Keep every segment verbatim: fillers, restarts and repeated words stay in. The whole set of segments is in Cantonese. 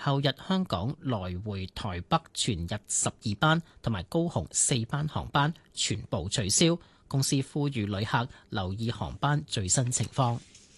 後日香港來回台北全日十二班同埋高雄四班航班全部取消。公司呼籲旅客留意航班最新情況。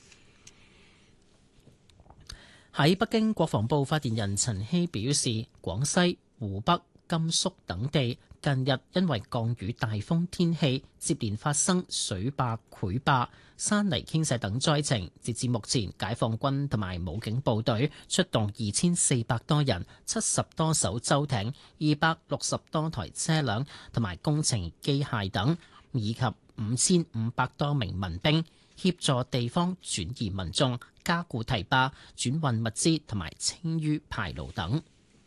喺北京，國防部發言人陳希表示，廣西、湖北、甘肅等地近日因為降雨大風天氣，接連發生水壩潰壩、山泥傾瀉等災情。截至目前，解放軍同埋武警部隊出動二千四百多人、七十多艘舟艇、二百六十多台車輛同埋工程機械等，以及五千五百多名民兵，協助地方轉移民眾、加固堤壩、轉運物資同埋清淤排澇等。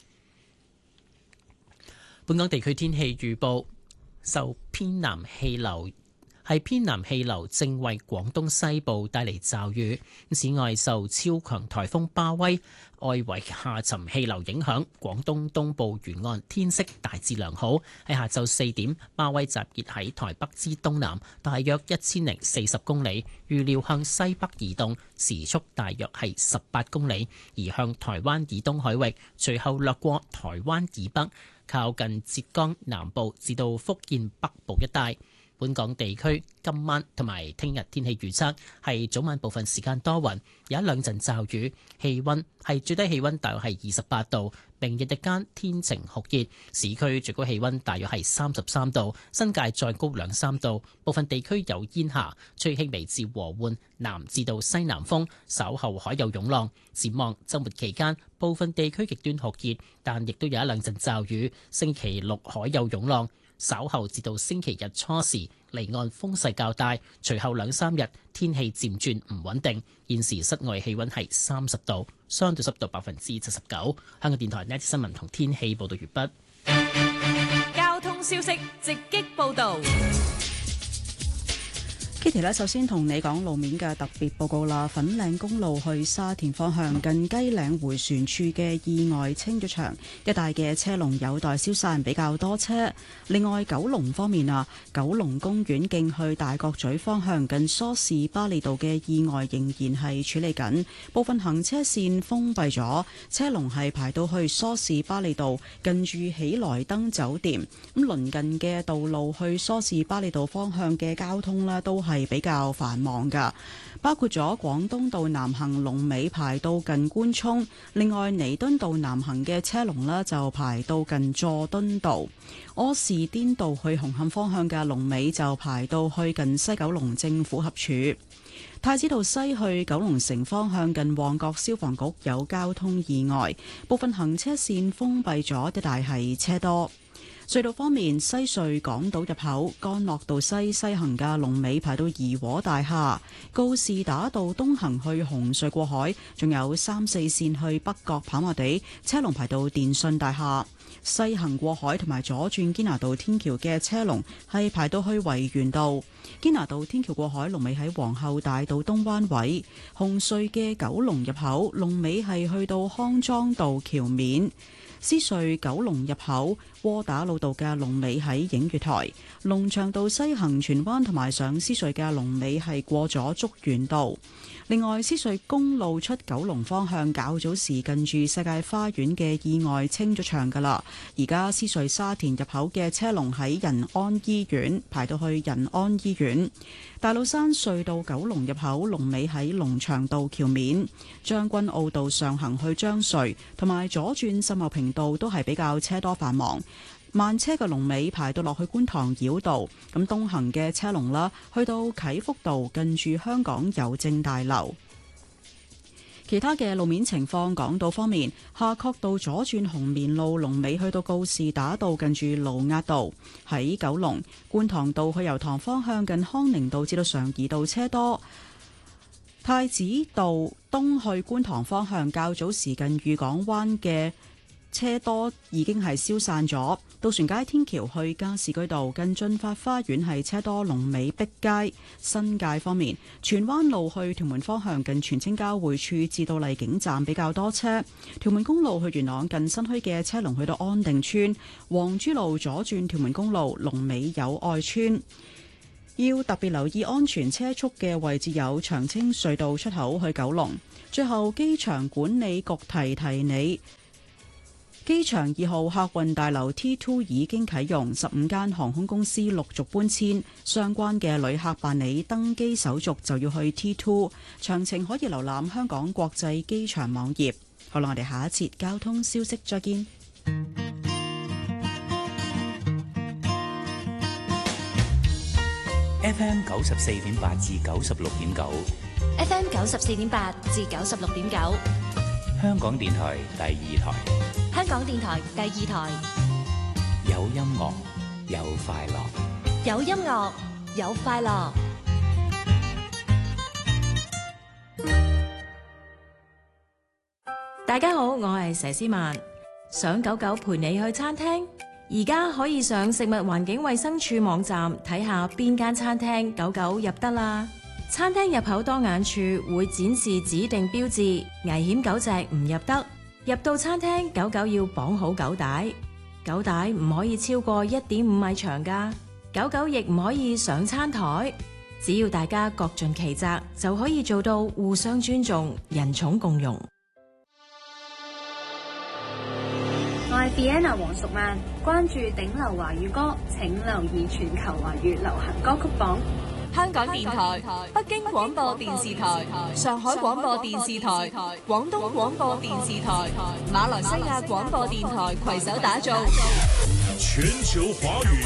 本港地區天氣預報，受偏南氣流係偏南氣流正為廣東西部帶嚟驟雨。此外，受超強颱風巴威外圍下沉氣流影響，廣東東部沿岸天色大致良好。喺下晝四點，巴威集結喺台北之東南，大約一千零四十公里，預料向西北移動，時速大約係十八公里，移向台灣以東海域，隨後掠過台灣以北，靠近浙江南部至到福建北部一帶。本港地區今晚同埋聽日天氣預測係早晚部分時間多雲，有一兩陣驟雨，氣溫係最低氣溫大約係二十八度。明日日間天晴酷熱，市區最高氣溫大約係三十三度，新界再高兩三度。部分地區有煙霞，吹輕微至和緩南至到西南風，稍後海有湧浪。展望週末期間，部分地區極端酷熱，但亦都有一兩陣驟雨。星期六海有湧浪。稍後至到星期日初時，離岸風勢較大，隨後兩三日天氣漸轉唔穩定。現時室外氣溫係三十度，相對濕度百分之七十九。香港電台呢一節新聞同天氣報道完畢。 交通消息直擊報道。 Kitty 咧，首先同你講路面嘅特別報告啦。粉嶺公路去沙田方向近雞嶺迴旋處嘅意外清咗場，一帶嘅車龍有待消散，比較多車。另外，九龍方面啊，九龍公園徑去大角咀方向近梳士巴利道嘅意外仍然係處理緊，部分行車線封閉咗，車龍係排到去梳士巴利道近住喜來登酒店。咁鄰近嘅道路去梳士巴利道方向嘅交通呢，都係係比較繁忙噶，包括咗廣東道南行龍尾排到近官涌，另外彌敦道南行嘅車龍呢就排到近佐敦道，柯士甸道去紅磡方向嘅龍尾就排到去近西九龍政府合署，太子道西去九龍城方向近旺角消防局有交通意外，部分行車線封閉咗，一帶係車多。隧道方面，西隧港島入口干諾道西西行嘅龍尾排到怡和大廈，告士打道東行去紅隧過海，仲有三四線去北角跑馬地車龍排到電訊大廈，西行過海同埋左轉堅拿道天橋嘅車龍係排到去維園道，堅拿道天橋過海龍尾喺皇后大道東灣位，紅隧嘅九龍入口龍尾係去到康莊道橋面。獅隧九龍入口窩打老道嘅龍尾喺映月台，龍翔道西行荃灣同埋上獅隧嘅龍尾係過咗竹園道。另外，獅隧公路出九龍方向較早時近住世界花園嘅意外清咗場噶啦，而家獅隧沙田入口嘅車龍喺仁安醫院排到去仁安醫院。大老山隧道九龍入口龍尾喺龍翔道橋面，將軍澳道上行去將隧同埋左轉秀茂坪道都係比較車多繁忙，慢車嘅龍尾排到落去觀塘繞道，咁東行嘅車龍啦，去到啟福道近住香港郵政大樓。其他嘅路面情況，港島方面，夏慤道左轉紅棉路龍尾去到告士打道近住盧押道；喺九龍觀塘道去油塘方向近康寧道至到常怡道車多；太子道東去觀塘方向較早時近裕港灣嘅車多已經係消散咗，渡船街天橋去加士居道近駿發花園係車多，龍尾碧街。新界方面，荃灣路去屯門方向近荃青交匯處至到麗景站比較多車，屯門公路去元朗近新墟嘅車龍去到安定村，黃珠路左轉屯門公路龍尾友愛村。要特別留意安全車速嘅位置有長青隧道出口去九龍。最後，機場管理局提提你， 機場二號客運大樓 T 二 已經啟用，十五間航空公司陸續搬遷，相關嘅旅客辦理登機手續就要去 T 二，詳情可以瀏覽香港國際機場網頁。好啦，我哋下一節交通消息再見。 F M 九十四點八至九十六點九 F M 九十四點八至九十六點九， 香港電台第二台， 香港電台第二台， 有音樂有快樂， 有音樂有快樂。 大家好，我係佘詩曼。想狗狗陪你去餐廳，而家可以上食物環境衛生署網站睇下邊間餐廳狗狗入得啦。餐廳入口當眼處會展示指定標誌，危險狗隻唔入得。入到餐廳，狗狗要綁好狗帶，狗帶唔可以超過一點五米長㗎。狗狗亦唔可以上餐台。只要大家各盡其責，就可以做到互相尊重、人寵共融。 我係 Vienna 黃淑曼，關注頂流華語歌，請留意全球華語流行歌曲榜。 香港電台、北京廣播電視台、上海廣播電視台、廣東廣播電視台、馬來西亞廣播電台攜手打造全球華語